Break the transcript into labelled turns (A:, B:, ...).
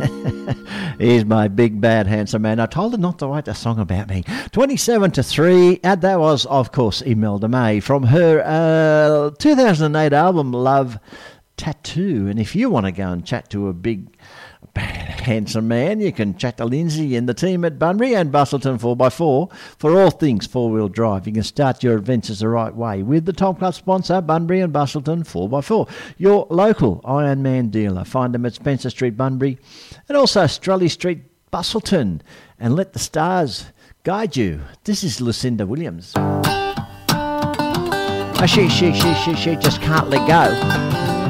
A: Here's my big, bad, handsome man. I told her not to write a song about me. 27-3, and that was, of course, Imelda May from her 2008 album, Love Tattoo. And if you want to go and chat to a big, bad, handsome man, you can chat to Lindsay and the team at Bunbury and Bustleton 4x4 for all things four-wheel drive. You can start your adventures the right way with the Tom Club sponsor, Bunbury and Bustleton 4x4, your local Ironman dealer. Find them at Spencer Street, Bunbury, and also Strully Street, Bustleton. And let the stars guide you. This is Lucinda Williams. She just can't let go.